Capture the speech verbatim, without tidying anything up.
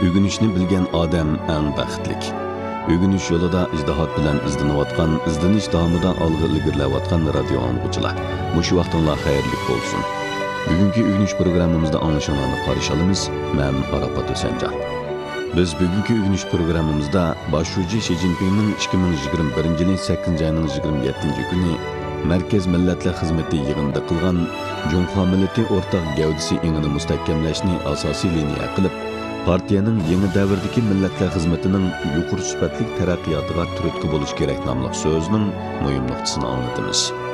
Ögünüşni bilgen adam en baxtlik. Ögünüş yolida ijtihad bilan izlanayotgan, izlanish davomida olg'a ilgirlayotgan radio anglg'uchilar. Mushu vaqtinglar xayrli bo'lsin. Bugungi ögünüş programmamizda anglashinglarni qarshi olamiz. Men Arafat O'sanjon. Biz bugungi ögünüş programmamizda boshlovchi Xi Jinpingning ikki ming yigirma birinchi yilning sakkizinchi oyining yigirma yettinchi kuni Markaz Millatlar xizmati yig'inida qilgan Junxo millati o'rtaq gavdasi engini mustahkamlashni asosiy liniya qilib, partiyaning yangi davrdagi millatlar xizmatining yuqori sifatli taraqqiyotiga turtki bo'lish kerak nomli so'zining muhim nuqtasini anglatamiz.